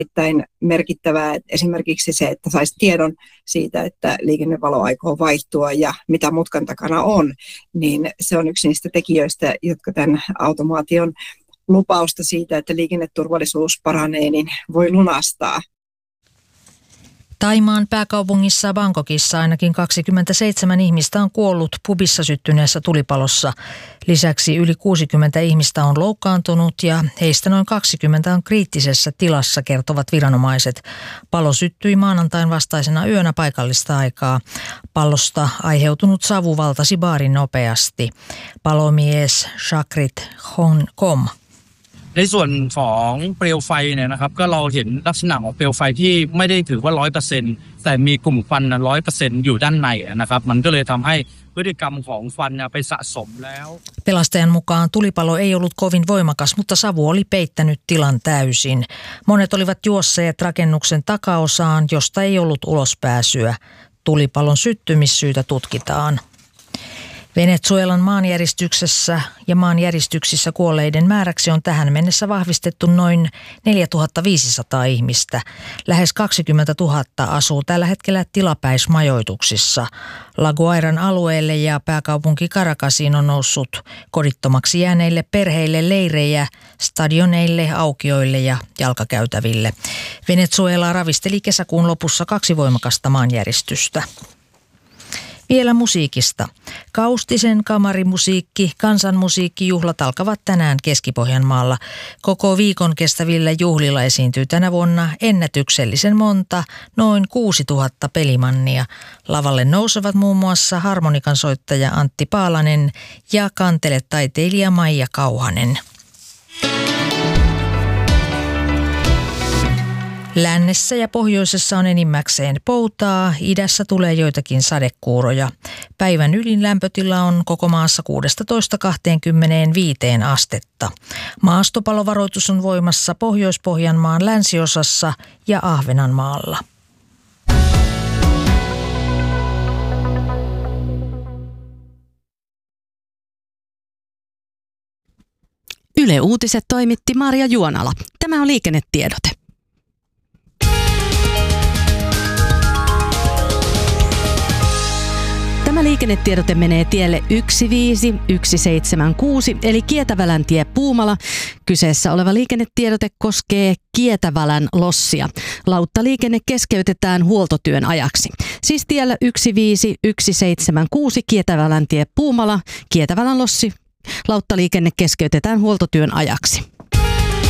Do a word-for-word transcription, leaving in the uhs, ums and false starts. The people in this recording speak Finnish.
erittäin merkittävää. Esimerkiksi se, että saisi tiedon siitä, että liikennevalo aikoo vaihtua ja mitä mutkan takana on, niin se on yksi niistä tekijöistä, jotka tämän automaation lupausta siitä, että liikenneturvallisuus paranee, niin voi lunastaa. Thaimaan pääkaupungissa Bangkokissa ainakin kaksikymmentäseitsemän ihmistä on kuollut pubissa syttyneessä tulipalossa. Lisäksi yli kuusikymmentä ihmistä on loukkaantunut ja heistä noin kaksikymmentä on kriittisessä tilassa, kertovat viranomaiset. Palo syttyi maanantain vastaisena yönä paikallista aikaa. Pallosta aiheutunut savu valtasi baarin nopeasti. Palomies Shakrit Honkom. ในส่วนของเปลวไฟเนี่ยนะครับก็เราเห็นลักษณะของเปลวไฟที่ไม่ได้ถือว่า ร้อยเปอร์เซ็นต์ แต่มีกลุ่มควัน ร้อยเปอร์เซ็นต์ อยู่ด้านในนะครับมันก็เลยทำให้พฤติกรรมของควันไปสะสมแล้ว Pelastajan mukaan tulipalo ei ollut kovin voimakas, mutta savu oli peittänyt tilan täysin. Monet olivat juosseet rakennuksen takaosaan, josta ei ollut ulospääsyä. Tulipalon syttymissyytä tutkitaan. Venezuelan maanjäristyksessä ja maanjäristyksissä kuolleiden määräksi on tähän mennessä vahvistettu noin neljätuhattaviisisataa ihmistä. Lähes kaksikymmentätuhatta asuu tällä hetkellä tilapäismajoituksissa. La Guairan alueelle ja pääkaupunki Caracasiin on noussut kodittomaksi jääneille perheille leirejä, stadioneille, aukioille ja jalkakäytäville. Venezuela ravisteli kesäkuun lopussa kaksi voimakasta maanjäristystä. Vielä musiikista. Kaustisen kamarimusiikki, kansanmusiikkijuhlat alkavat tänään Keski-Pohjanmaalla. Koko viikon kestävillä juhlilla esiintyy tänä vuonna ennätyksellisen monta, noin kuusituhatta pelimannia. Lavalle nousevat muun muassa harmonikansoittaja Antti Paalanen ja kanteletaiteilija Maija Kauhanen. Lännessä ja pohjoisessa on enimmäkseen poutaa, idässä tulee joitakin sadekuuroja. Päivän ylin lämpötila on koko maassa kuusitoista kaksikymmentäviisi astetta. Maastopalovaroitus on voimassa Pohjois-Pohjanmaan länsiosassa ja Ahvenanmaalla. Yle Uutiset toimitti Marja Juonala. Tämä on liikennetiedote. Tämä liikennetiedote menee tielle yksi viisi yksi seitsemän kuusi eli Kietäväläntie Puumala. Kyseessä oleva liikennetiedote koskee Kietävälän lossia. Lauttaliikenne keskeytetään huoltotyön ajaksi. Siis tiellä yksi viisi yksi seitsemän kuusi Kietäväläntie Puumala, Kietävälän lossi. Lauttaliikenne keskeytetään huoltotyön ajaksi.